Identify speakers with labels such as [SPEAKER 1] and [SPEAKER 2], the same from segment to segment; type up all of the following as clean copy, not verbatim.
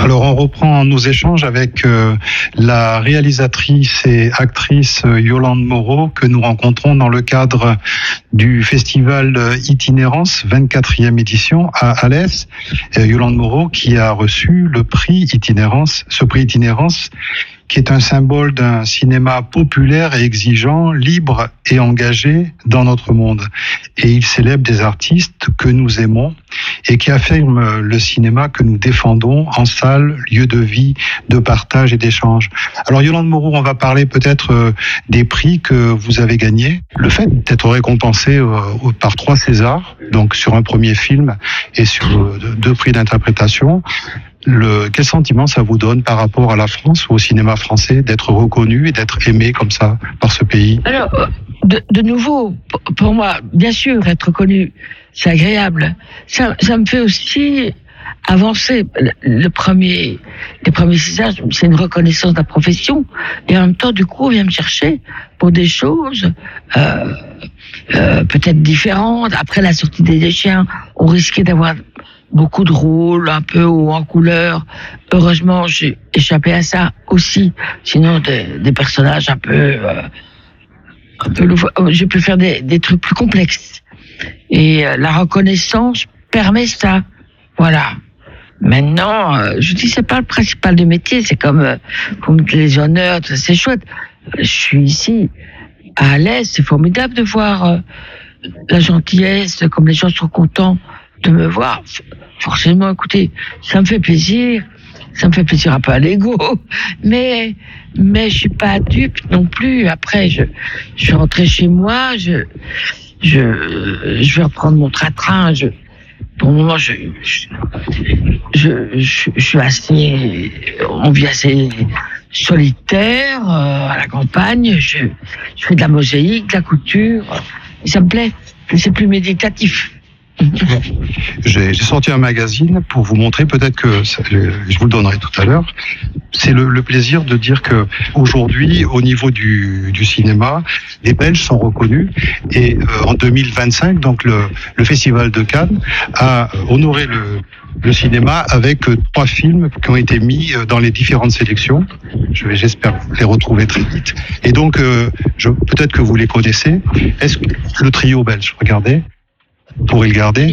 [SPEAKER 1] Alors, on reprend nos échanges avec la réalisatrice et actrice Yolande Moreau que nous rencontrons dans le cadre du festival Itinérance, 24e édition à Alès. Yolande Moreau qui a reçu le prix Itinérance, ce prix Itinérance qui est un symbole d'un cinéma populaire et exigeant, libre et engagé dans notre monde. Et il célèbre des artistes que nous aimons et qui affirment le cinéma que nous défendons en salle, lieu de vie, de partage et d'échange. Alors Yolande Moreau, on va parler peut-être des prix que vous avez gagnés. Le fait d'être récompensé par 3 Césars, donc sur un premier film et sur 2 prix d'interprétation, quel sentiment ça vous donne par rapport à la France ou au cinéma français d'être reconnu et d'être aimé comme ça par ce pays?
[SPEAKER 2] Alors, de nouveau, pour moi, bien sûr, être reconnu, c'est agréable. Ça me fait aussi avancer. Les premiers Césars, c'est une reconnaissance de la profession. Et en même temps, du coup, on vient me chercher pour des choses peut-être différentes. Après la sortie des Chiens, on risquait d'avoir beaucoup de rôles, un peu haut en couleur. Heureusement, j'ai échappé à ça aussi. Sinon, des personnages un peu j'ai pu faire des trucs plus complexes. Et la reconnaissance permet ça. Voilà. Maintenant, je dis, c'est pas le principal du métier. C'est comme les honneurs, c'est chouette. Je suis ici, à Alès. C'est formidable de voir la gentillesse, comme les gens sont contents de me voir. Forcément, écoutez, ça me fait plaisir un peu à l'ego, mais je suis pas dupe non plus. Après, je suis rentré chez moi, je vais reprendre mon train-train. Pour le moment, je suis on vit assez solitaire à la campagne. Je fais de la mosaïque, de la couture. Et ça me plaît. C'est plus méditatif.
[SPEAKER 1] J'ai sorti un magazine pour vous montrer, peut-être que je vous le donnerai tout à l'heure. C'est le plaisir de dire que aujourd'hui, au niveau du cinéma, les Belges sont reconnus et en 2025, donc le Festival de Cannes a honoré le cinéma avec 3 films qui ont été mis dans les différentes sélections. J'espère les retrouver très vite. Et donc, peut-être que vous les connaissez. Est-ce que le trio belge, regardez. Pour le garder.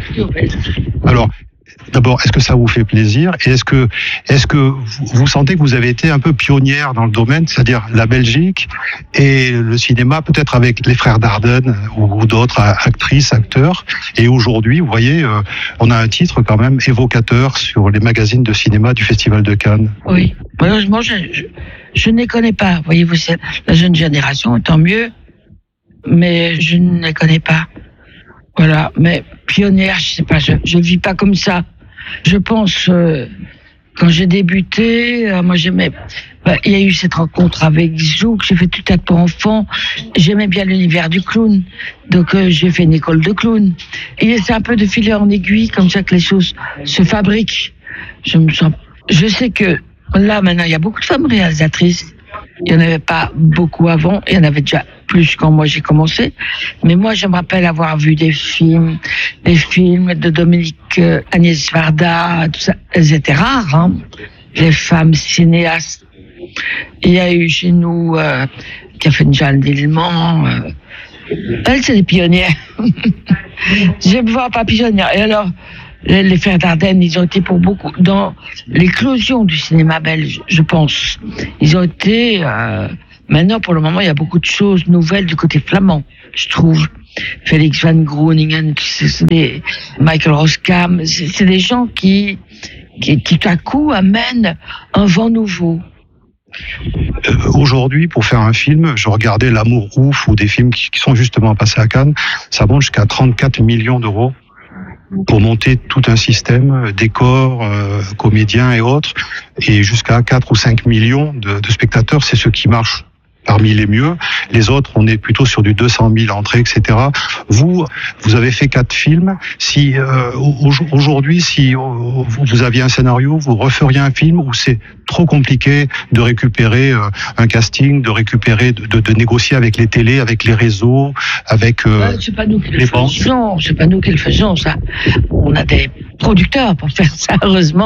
[SPEAKER 1] Alors, d'abord, est-ce que ça vous fait plaisir? Et est-ce que vous sentez que vous avez été un peu pionnière dans le domaine, c'est-à-dire la Belgique et le cinéma, peut-être avec les frères Dardenne ou d'autres actrices, acteurs. Et aujourd'hui, vous voyez, on a un titre quand même évocateur sur les magazines de cinéma du Festival de Cannes.
[SPEAKER 2] Oui, malheureusement, je ne les connais pas. Voyez-vous, c'est la jeune génération, tant mieux, mais je ne les connais pas. Voilà, mais pionnière, je sais pas, je vis pas comme ça. Je pense, quand j'ai débuté, moi j'aimais, il y a eu cette rencontre avec Zouk, j'ai fait tout à pour enfants, j'aimais bien l'univers du clown, donc j'ai fait une école de clown. Et c'est un peu de fil en aiguille, comme ça que les choses se fabriquent. Je sais que là maintenant il y a beaucoup de femmes réalisatrices. Il n'y en avait pas beaucoup avant, il y en avait déjà plus quand moi j'ai commencé. Mais moi, je me rappelle avoir vu des films de Dominique Agnès Varda, tout ça. Elles étaient rares, hein, les femmes cinéastes. Il y a eu chez nous qui a fait une Jeanne Dillemont. Elles, c'est des pionnières. Je ne vois pas pionnières. Et alors, les frères Dardenne, ils ont été pour beaucoup dans l'éclosion du cinéma belge, je pense. Ils ont été maintenant, pour le moment, il y a beaucoup de choses nouvelles du côté flamand, je trouve. Félix Van Groeningen, Michael Roskam, c'est des gens qui tout à coup amènent un vent nouveau.
[SPEAKER 1] Aujourd'hui, pour faire un film, je regardais L'Amour ouf ou des films qui sont justement passés à Cannes, ça monte jusqu'à 34 millions d'euros pour monter tout un système, décors, comédiens et autres, et jusqu'à 4 ou 5 millions de spectateurs, c'est ce qui marche parmi les mieux. Les autres, on est plutôt sur du 200 000 entrées, etc. Vous avez fait 4 films. Si aujourd'hui, si vous aviez un scénario, vous referiez un film ou c'est trop compliqué de récupérer un casting, de récupérer, de négocier avec les télés, avec les réseaux, avec
[SPEAKER 2] c'est pas nous qui le faisons. C'est pas nous qui le faisons, ça. On a des producteurs pour faire ça, heureusement.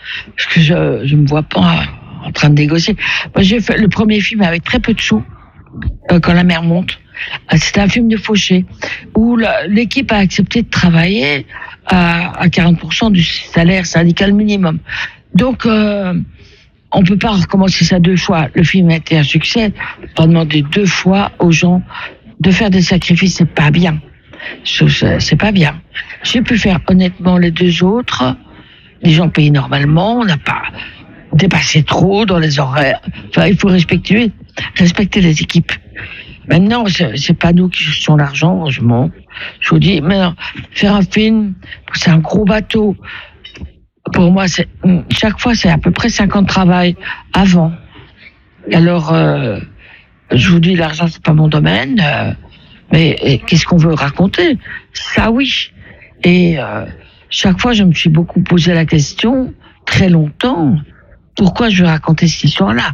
[SPEAKER 2] parce que je me vois pas en train de négocier. Moi, j'ai fait le premier film avec très peu de sous, quand la mer monte. C'était un film de Fauché, où l'équipe a accepté de travailler à 40% du salaire syndical minimum. Donc, on peut pas recommencer ça 2 fois. Le film a été un succès. Pas demander 2 fois aux gens de faire des sacrifices, c'est pas bien. C'est pas bien. J'ai pu faire honnêtement les 2 autres. Les gens payent normalement. On n'a pas dépassé trop dans les horaires. Enfin, il faut respecter les équipes. Maintenant, c'est pas nous qui gestions l'argent, heureusement. Je vous dis, maintenant, faire un film, c'est un gros bateau. Pour moi, chaque fois, c'est à peu près 5 ans de travail avant. Alors, je vous dis, l'argent, c'est pas mon domaine, mais qu'est-ce qu'on veut raconter? Ça, oui. Et chaque fois, je me suis beaucoup posé la question, très longtemps, pourquoi je veux raconter cette histoire-là?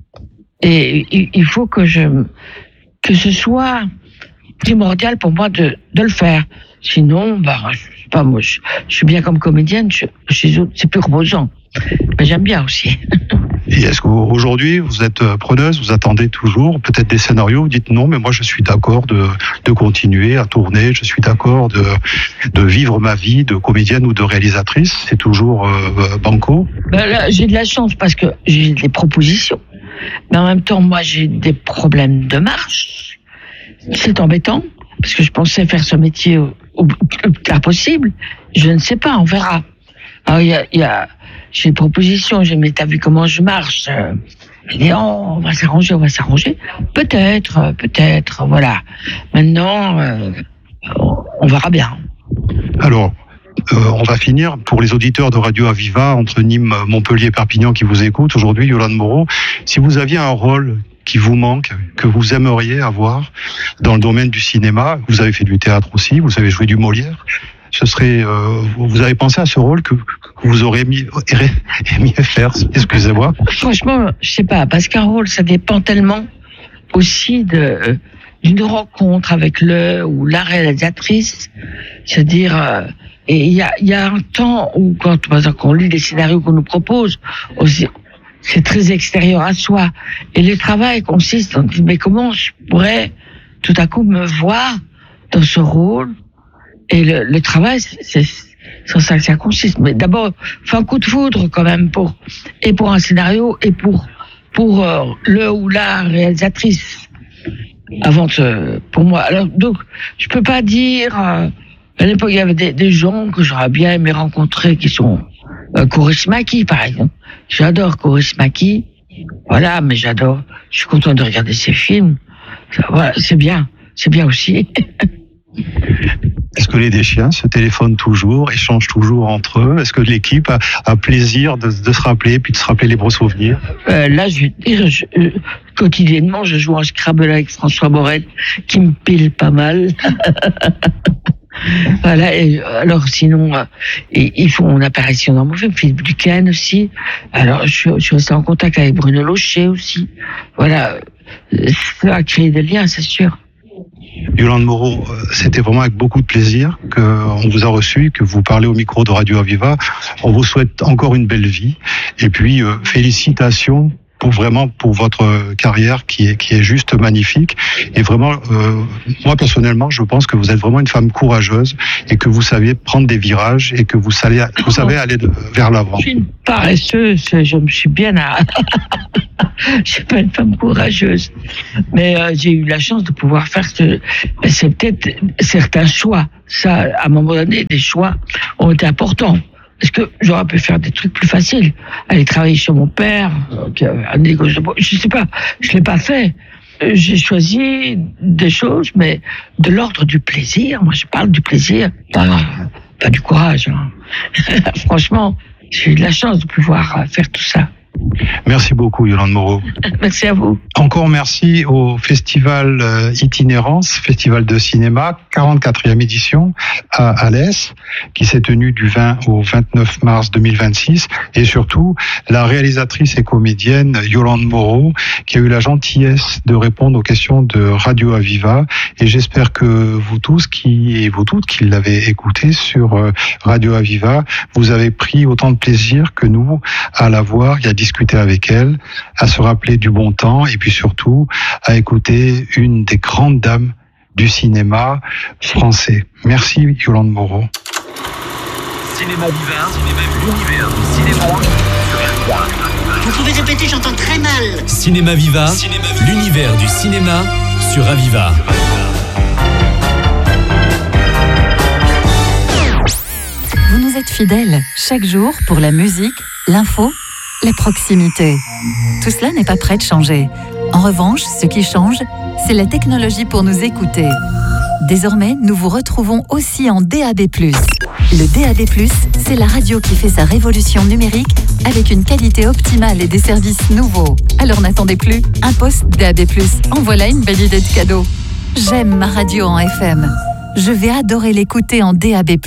[SPEAKER 2] Et il faut que ce soit primordial pour moi de le faire. Sinon, je sais pas, moi, je suis bien comme comédienne, c'est plus reposant. Mais j'aime bien aussi.
[SPEAKER 1] Et est-ce qu'aujourd'hui, vous êtes preneuse, vous attendez toujours peut-être des scénarios, vous dites non, mais moi je suis d'accord de continuer à tourner, je suis d'accord de vivre ma vie de comédienne ou de réalisatrice, c'est toujours banco?
[SPEAKER 2] Là, j'ai de la chance parce que j'ai des propositions. Mais en même temps, moi, j'ai des problèmes de marche. C'est embêtant, parce que je pensais faire ce métier au plus tard possible. Je ne sais pas, on verra. Alors, j'ai des propositions, mais t'as vu comment je marche? Je dis, on va s'arranger. Peut-être, voilà. Maintenant, on verra bien.
[SPEAKER 1] Alors, on va finir. Pour les auditeurs de Radio Aviva, entre Nîmes, Montpellier et Perpignan qui vous écoutent aujourd'hui, Yolande Moreau, si vous aviez un rôle qui vous manque, que vous aimeriez avoir dans le domaine du cinéma, vous avez fait du théâtre aussi, vous avez joué du Molière, ce serait, vous avez pensé à ce rôle que vous aurez aimé faire, excusez-moi?
[SPEAKER 2] Franchement, je sais pas, parce qu'un rôle, ça dépend tellement aussi d'une rencontre avec le ou la réalisatrice. C'est-à-dire, et il y a un temps où, par exemple, on lit les scénarios qu'on nous propose, c'est très extérieur à soi. Et le travail consiste en disant, mais comment je pourrais tout à coup me voir dans ce rôle? Et le travail, c'est sur ça que ça consiste. Mais d'abord, faut un coup de foudre quand même pour un scénario et pour le ou la réalisatrice. Pour moi. Alors, donc, je peux pas dire, à l'époque, il y avait des gens que j'aurais bien aimé rencontrer qui sont, Kaurismäki, par exemple. J'adore Kaurismäki. Voilà, mais je suis content de regarder ses films. Voilà, c'est bien aussi.
[SPEAKER 1] Est-ce que les Deschiens se téléphonent toujours, échangent toujours entre eux? Est-ce que l'équipe a plaisir de se rappeler, puis de se rappeler les beaux souvenirs?
[SPEAKER 2] Là, je veux dire, quotidiennement, je joue en Scrabble avec François Morel, qui me pile pas mal. Voilà. Et alors, sinon, ils font une apparition dans mon film, Philippe Duquesne aussi. Alors, je suis resté en contact avec Bruno Locher aussi. Voilà. Ça a créé des liens, c'est sûr.
[SPEAKER 1] Yolande Moreau, c'était vraiment avec beaucoup de plaisir qu'on vous a reçu, que vous parlez au micro de Radio Aviva. On vous souhaite encore une belle vie. Et puis, félicitations pour votre carrière qui est juste magnifique. Et vraiment, moi personnellement, je pense que vous êtes vraiment une femme courageuse et que vous savez prendre des virages et que vous savez aller vers l'avant.
[SPEAKER 2] Je suis une paresseuse, je me suis bien je suis pas une femme courageuse, mais j'ai eu la chance de pouvoir faire c'est peut-être certains choix. Ça, à un moment donné, des choix ont été importants. Est-ce que j'aurais pu faire des trucs plus faciles? Aller travailler chez mon père, un négoce de bois, je sais pas, je l'ai pas fait. J'ai choisi des choses, mais de l'ordre du plaisir. Moi, je parle du plaisir, pas du courage. Hein. Franchement, j'ai eu de la chance de pouvoir faire tout ça.
[SPEAKER 1] Merci beaucoup, Yolande Moreau.
[SPEAKER 2] Merci à vous.
[SPEAKER 1] Encore merci au festival Itinérance, festival de cinéma, 44e édition à Alès, qui s'est tenu du 20 au 29 mars 2026. Et surtout, la réalisatrice et comédienne Yolande Moreau, qui a eu la gentillesse de répondre aux questions de Radio Aviva. Et j'espère que vous tous et vous toutes qui l'avez écouté sur Radio Aviva, vous avez pris autant de plaisir que nous à la voir et à discuter avec elle, à se rappeler du bon temps et puis surtout à écouter une des grandes dames du cinéma français. Merci Yolande Moreau.
[SPEAKER 3] Cinéma Viva, l'univers du cinéma.
[SPEAKER 4] Vous pouvez répéter, j'entends très mal.
[SPEAKER 3] Cinéma Viva, l'univers du cinéma sur Aviva.
[SPEAKER 5] Vous nous êtes fidèles chaque jour pour la musique, l'info, la proximité. Tout cela n'est pas prêt de changer. En revanche, ce qui change, c'est la technologie pour nous écouter. Désormais, nous vous retrouvons aussi en DAB+. Le DAB+, c'est la radio qui fait sa révolution numérique avec une qualité optimale et des services nouveaux. Alors n'attendez plus, un poste DAB+. En voilà une belle idée de cadeau. J'aime ma radio en FM. Je vais adorer l'écouter en DAB+.